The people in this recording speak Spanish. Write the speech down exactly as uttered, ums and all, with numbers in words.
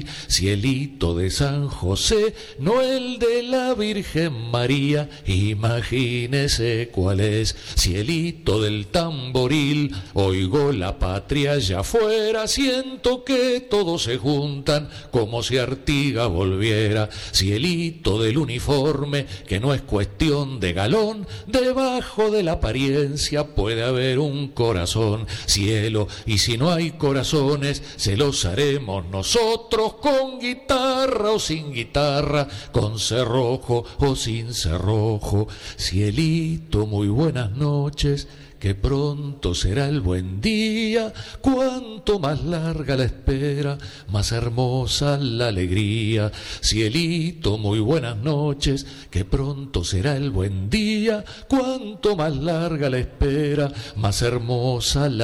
Cielito de San José, no el de la Virgen María, imagínese cuál es. Cielito del tamboril, oigo la patria allá afuera, siento que todos se juntan como si Artigas volviera. Cielito del uniforme, que no es cuestión de galón, debajo de la apariencia puede haber un corazón. Cielo, y si no hay corazones, se los haremos nosotros, con guitarra o sin guitarra, con cerrojo o sin cerrojo. Cielito, muy buenas noches, que pronto será el buen día. Cuanto más larga la espera, más hermosa la alegría. Cielito, muy buenas noches, que pronto será el buen día. Cuanto más larga la espera, más hermosa la